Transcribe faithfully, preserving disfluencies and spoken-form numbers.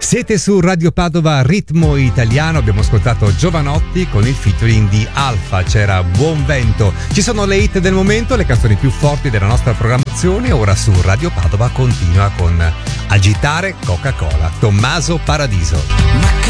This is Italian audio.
Siete su Radio Padova Ritmo Italiano, abbiamo ascoltato Giovanotti con il featuring di Alfa, c'era Buon Vento. Ci sono le hit del momento, le canzoni più forti della nostra programmazione. Ora su Radio Padova continua con Agitare Coca-Cola, Tommaso Paradiso.